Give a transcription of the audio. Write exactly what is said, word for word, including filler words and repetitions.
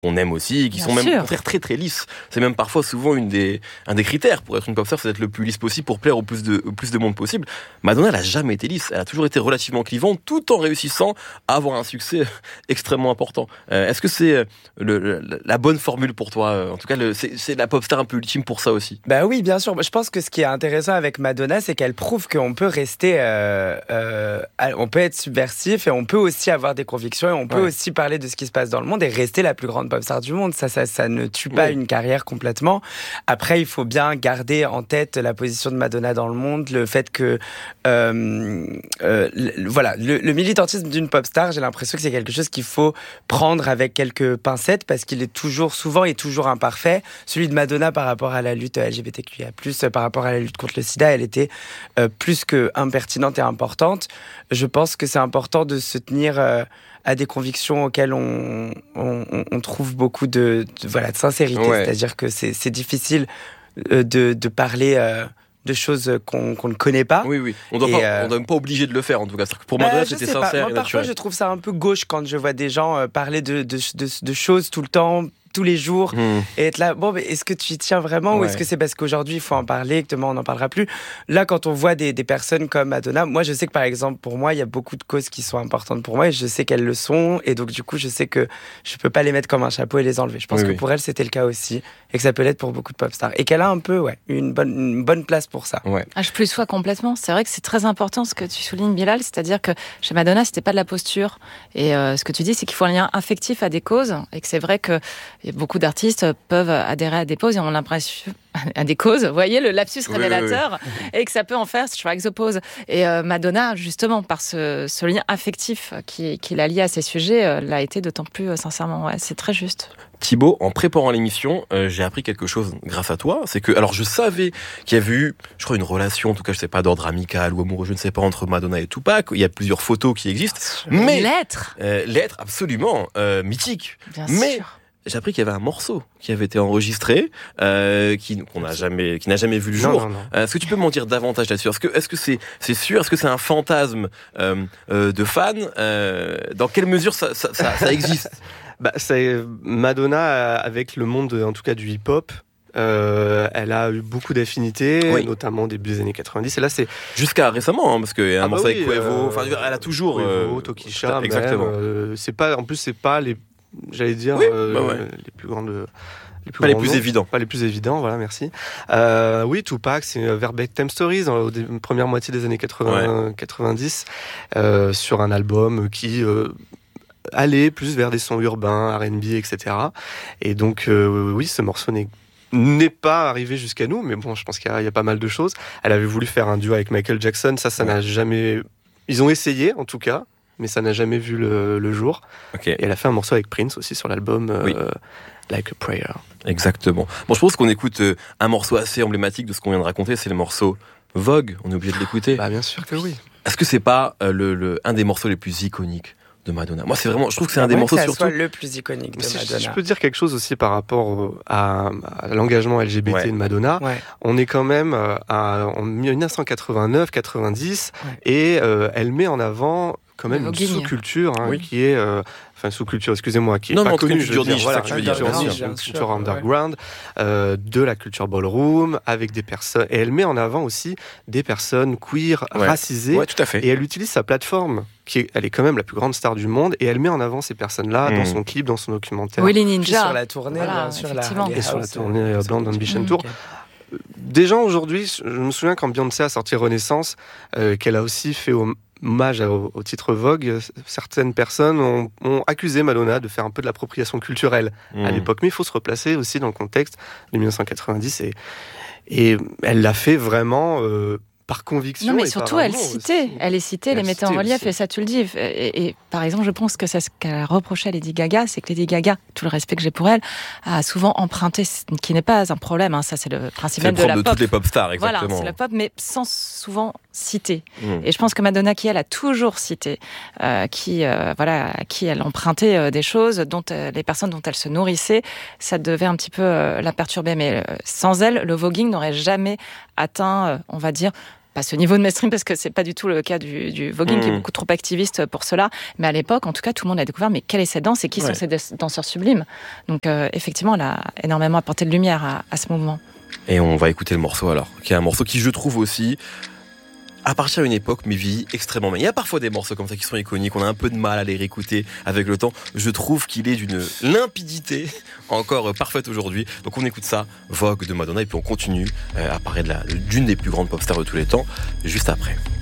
on aime aussi, qui Bien sont même sûr. au contraire très très lisses. C'est même parfois souvent une des, un des critères pour être une pop star, c'est d'être le plus lisse possible pour plaire au plus de, au plus de monde possible. Madonna, elle a jamais été lisse. Elle a toujours été relativement clivante, tout en réussissant à avoir un succès extrêmement important. Euh, est-ce que c'est le, le, la bonne formule pour toi? En tout cas, le, c'est, c'est la pop star un peu ultime pour ça aussi. Bah oui, bien sûr. Je pense que ce qui est intéressant avec Madonna, c'est qu'elle prouve qu'on peut rester, euh, euh, on peut être subversif et on peut aussi avoir des convictions et on peut Ouais. aussi parler de ce qui se passe dans le monde et rester la plus grande pop star du monde. Ça, ça, ça ne tue pas Oui. une carrière complètement. Après, il faut bien garder en tête la position de Madonna dans le monde, le fait que, euh, euh, le, voilà, le, le militantisme d'une pop star, j'ai l'impression que c'est quelque chose qu'il faut prendre avec quelques pincettes parce qu'il est toujours, souvent, et toujours imparfait. Celui de Madonna par rapport à la lutte L G B T Q I A plus, par rapport à la lutte contre le sida, elle était euh, plus que impertinente et importante. Je pense que c'est important de se tenir euh, à des convictions auxquelles on, on, on trouve beaucoup de, de, voilà, de sincérité. Ouais. C'est-à-dire que c'est, c'est difficile euh, de, de parler euh, de choses qu'on, qu'on ne connaît pas. Oui, oui. On doit Et pas, euh... on doit même pas obligé de le faire, en tout cas. C'est-à-dire que pour bah, Madonna, je c'était sais pas. sincère Moi, et parfois, naturel. je trouve ça un peu gauche quand je vois des gens euh, parler de, de, de, de choses tout le temps, tous les jours, Mmh. et être là, bon, mais est-ce que tu y tiens vraiment, Ouais. ou est-ce que c'est parce qu'aujourd'hui, il faut en parler, que demain, on n'en parlera plus? Là, quand on voit des, des personnes comme Madonna, moi, je sais que, par exemple, pour moi, il y a beaucoup de causes qui sont importantes pour moi, et je sais qu'elles le sont, et donc, du coup, je sais que je peux pas les mettre comme un chapeau et les enlever. Je pense Oui, que oui. pour elle, c'était le cas aussi, et que ça peut l'être pour beaucoup de pop stars, et qu'elle a un peu, ouais, une bonne, une bonne place pour ça. Ouais. Ah, je plus sois complètement. C'est vrai que c'est très important ce que tu soulignes, Bilal, c'est-à-dire que chez Madonna, c'était pas de la posture. Et euh, ce que tu dis, c'est qu'il faut un lien affectif à des causes, et que c'est vrai que y a beaucoup d'artistes peuvent adhérer à des causes et ont l'impression à des causes, vous voyez le lapsus Oui, révélateur, oui, oui. Et que ça peut en faire strikes the pose. Et euh, Madonna, justement, par ce, ce lien affectif qui, qui l'a lié à ces sujets, euh, l'a été d'autant plus euh, sincèrement. Ouais, c'est très juste. Thibaut, en préparant l'émission, euh, j'ai appris quelque chose grâce à toi. C'est que, alors je savais qu'il y avait eu, je crois, une relation, en tout cas, je sais pas, d'ordre amical ou amoureux, je ne sais pas, entre Madonna et Tupac. Il y a plusieurs photos qui existent. Mais lettres, euh, lettres absolument euh, mythiques. Bien mais sûr. J'ai appris qu'il y avait un morceau qui avait été enregistré, euh, qui qu'on n'a jamais, qui n'a jamais vu le Non, jour. non, non. Euh, est-ce que tu peux m'en dire davantage là-dessus? Est-ce que, est-ce que c'est, c'est sûr? Est-ce que c'est un fantasme euh, euh, de fan? euh, Dans quelle mesure ça, ça, ça, ça existe? Bah, c'est Madonna avec le monde, en tout cas du hip-hop. Euh, elle a eu beaucoup d'affinités, Oui. notamment début des années quatre-vingt-dix. Et là, c'est Jusqu'à récemment, hein, parce qu'il y a un Ah bah morceau oui, avec Quavo. euh, Enfin, elle a toujours. Quavo, euh, Tokisha, même, exactement. euh, c'est pas, en plus, c'est pas les, j'allais dire, Oui, euh, bah ouais. les plus grandes. Les plus Pas les grands plus noms. évidents. Pas les plus évidents, voilà, merci. Euh, oui, Tupac, c'est vers Bedtime Stories, dans la première moitié des années quatre-vingts, quatre-vingt-dix, euh, sur un album qui euh, allait plus vers des sons urbains, R and B, et cetera. Et donc, euh, oui, ce morceau n'est n'est pas arrivé jusqu'à nous, mais bon, je pense qu'il y a, il y a pas mal de choses. Elle avait voulu faire un duo avec Michael Jackson, ça, ça ouais. n'a jamais... Ils ont essayé, en tout cas, mais ça n'a jamais vu le, le jour. Okay. Et elle a fait un morceau avec Prince aussi sur l'album euh, oui. Like a Prayer. Exactement. Bon, je pense qu'on écoute euh, un morceau assez emblématique de ce qu'on vient de raconter, c'est le morceau Vogue. On est obligé de l'écouter. Bah, bien sûr que oui. Est-ce que c'est pas euh, le, le, un des morceaux les plus iconiques de Madonna? Moi, c'est vraiment, je trouve que c'est un des Ouais, morceaux que ça surtout. soit le plus iconique de si Madonna. je peux dire quelque chose aussi par rapport à, à l'engagement L G B T ouais. de Madonna, ouais. on est quand même à, en dix-neuf cent quatre-vingt-neuf quatre-vingt-dix ouais. et euh, elle met en avant quand même une sous-culture hein, oui. qui est euh, enfin sous-culture excusez-moi qui est non, pas non, connue je veux dire voilà, ça que je veux dire culture, bien niche, sûr. une culture underground euh, de la culture ballroom avec des personnes et elle met en avant aussi des personnes queer ouais. racisées ouais, tout à fait. et elle utilise sa plateforme qui est, elle est quand même la plus grande star du monde et elle met en avant ces personnes-là mmh. dans son clip, dans son documentaire. Willy Ninja. Sur la tournée, voilà, bien sûr, la, et sur la tournée euh, Blonde Ambition mmh, Tour. okay. Des gens aujourd'hui, je me souviens quand Beyoncé a sorti Renaissance, euh, qu'elle a aussi fait hommage au, au titre Vogue, certaines personnes ont, ont accusé Madonna de faire un peu de l'appropriation culturelle mmh. à l'époque. Mais il faut se replacer aussi dans le contexte de dix-neuf cent quatre-vingt-dix et, et elle l'a fait vraiment... Euh, par conviction. Non, mais et surtout, par elle citait, aussi. elle est citée, elle les mettait en relief, aussi. Et ça, tu le dis. Et, et par exemple, je pense que c'est ce qu'elle reprochait à Lady Gaga, c'est que Lady Gaga, tout le respect que j'ai pour elle, a souvent emprunté, ce qui n'est pas un problème, hein, ça c'est le principe même de la de pop. toutes les pop stars, exactement. Voilà, c'est la pop, mais sans souvent citer. Mmh. Et je pense que Madonna, qui elle a toujours cité, euh, qui euh, voilà, à qui elle empruntait euh, des choses, dont euh, les personnes dont elle se nourrissait, ça devait un petit peu euh, la perturber. Mais euh, sans elle, le voguing n'aurait jamais atteint, euh, on va dire, pas ce niveau de mainstream parce que c'est pas du tout le cas du, du voguing mmh. qui est beaucoup trop activiste pour cela. Mais à l'époque, en tout cas, tout le monde a découvert mais quelle est cette danse et qui ouais. sont ces danseurs sublimes. Donc euh, effectivement, elle a énormément apporté de lumière à, à ce mouvement. Et on va écouter le morceau alors, qui est un morceau qui je trouve aussi appartient à une époque mais vieillit extrêmement bien. Il y a parfois des morceaux comme ça qui sont iconiques, on a un peu de mal à les réécouter avec le temps. Je trouve qu'il est d'une limpidité encore parfaite aujourd'hui. Donc on écoute ça, Vogue de Madonna, et puis on continue à parler de la, d'une des plus grandes pop stars de tous les temps juste après.